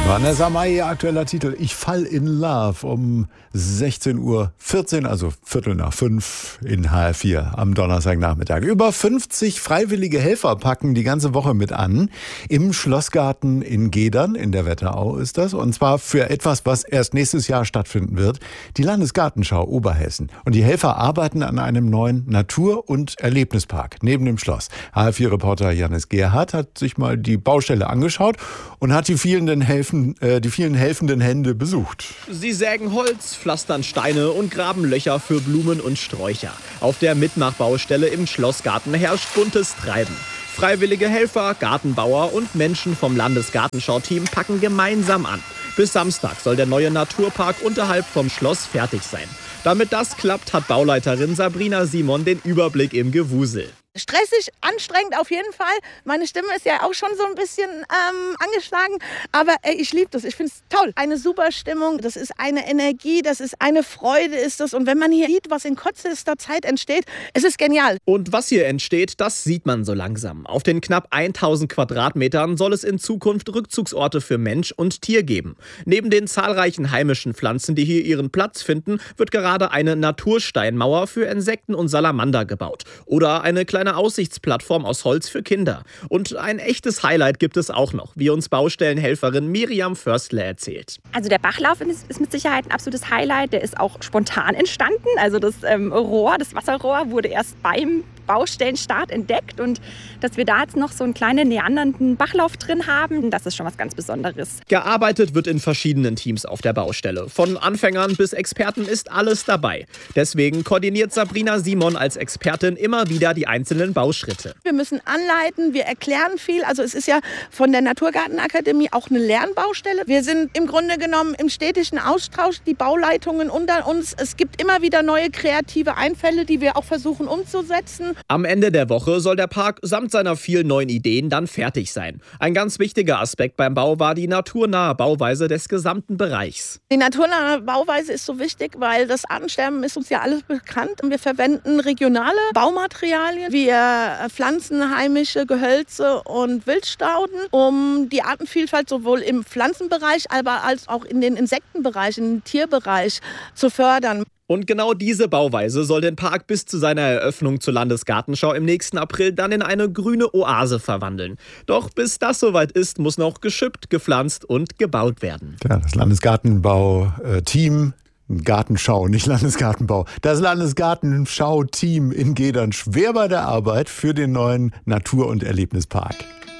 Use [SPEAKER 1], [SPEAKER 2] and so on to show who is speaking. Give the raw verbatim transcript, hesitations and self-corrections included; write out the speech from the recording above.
[SPEAKER 1] Vanessa Mai, aktueller Titel Ich fall in Love um sechzehn Uhr vierzehn, also Viertel nach fünf in H R vier am Donnerstagnachmittag. Über fünfzig freiwillige Helfer packen die ganze Woche mit an. Im Schlossgarten in Gedern, in der Wetterau ist das. Und zwar für etwas, was erst nächstes Jahr stattfinden wird. Die Landesgartenschau Oberhessen. Und die Helfer arbeiten an einem neuen Natur- und Erlebnispark neben dem Schloss. H R vier-Reporter Janis Gerhardt hat sich mal die Baustelle angeschaut und hat die vielen helfen die vielen helfenden Hände besucht.
[SPEAKER 2] Sie sägen Holz, pflastern Steine und graben Löcher für Blumen und Sträucher. Auf der Mitmachbaustelle im Schlossgarten herrscht buntes Treiben. Freiwillige Helfer, Gartenbauer und Menschen vom Landesgartenschau-Team packen gemeinsam an. Bis Samstag soll der neue Naturpark unterhalb vom Schloss fertig sein. Damit das klappt, hat Bauleiterin Sabrina Simon den Überblick im Gewusel.
[SPEAKER 3] Stressig, anstrengend auf jeden Fall. Meine Stimme ist ja auch schon so ein bisschen ähm, angeschlagen. Aber ey, ich liebe das. Ich finde es toll. Eine super Stimmung. Das ist eine Energie. Das ist eine Freude ist das. Und wenn man hier sieht, was in kürzester Zeit entsteht, es ist genial.
[SPEAKER 2] Und was hier entsteht, das sieht man so langsam. Auf den knapp tausend Quadratmetern soll es in Zukunft Rückzugsorte für Mensch und Tier geben. Neben den zahlreichen heimischen Pflanzen, die hier ihren Platz finden, wird gerade eine Natursteinmauer für Insekten und Salamander gebaut. Oder eine kleine Eine Aussichtsplattform aus Holz für Kinder. Und ein echtes Highlight gibt es auch noch, wie uns Baustellenhelferin Miriam Förstler erzählt.
[SPEAKER 4] Also der Bachlauf ist, ist mit Sicherheit ein absolutes Highlight. Der ist auch spontan entstanden. Also das ähm, Rohr, das Wasserrohr wurde erst beim Baustellenstart entdeckt. Und dass wir da jetzt noch so einen kleinen neandernden Bachlauf drin haben, das ist schon was ganz Besonderes.
[SPEAKER 2] Gearbeitet wird in verschiedenen Teams auf der Baustelle. Von Anfängern bis Experten ist alles dabei. Deswegen koordiniert Sabrina Simon als Expertin immer wieder die einzelnen Bauschritte.
[SPEAKER 3] Wir müssen anleiten, wir erklären viel. Also es ist ja von der Naturgartenakademie auch eine Lernbaustelle. Wir sind im Grunde genommen im stetigen Austausch, die Bauleitungen unter uns. Es gibt immer wieder neue kreative Einfälle, die wir auch versuchen umzusetzen.
[SPEAKER 2] Am Ende der Woche soll der Park samt seiner vielen neuen Ideen dann fertig sein. Ein ganz wichtiger Aspekt beim Bau war die naturnahe Bauweise des gesamten Bereichs.
[SPEAKER 3] Die naturnahe Bauweise ist so wichtig, weil das Artensterben ist uns ja alles bekannt. Wir verwenden regionale Baumaterialien. Wir pflanzen heimische Gehölze und Wildstauden, um die Artenvielfalt sowohl im Pflanzenbereich, aber als auch in den Insektenbereich, im Tierbereich zu fördern.
[SPEAKER 2] Und genau diese Bauweise soll den Park bis zu seiner Eröffnung zur Landesgartenschau im nächsten April dann in eine grüne Oase verwandeln. Doch bis das soweit ist, muss noch geschüppt, gepflanzt und gebaut werden.
[SPEAKER 1] Ja, das Landesgartenbau-Team, Gartenschau, nicht Landesgartenbau. Das Landesgartenschau-Team in Gedern schwer bei der Arbeit für den neuen Natur- und Erlebnispark.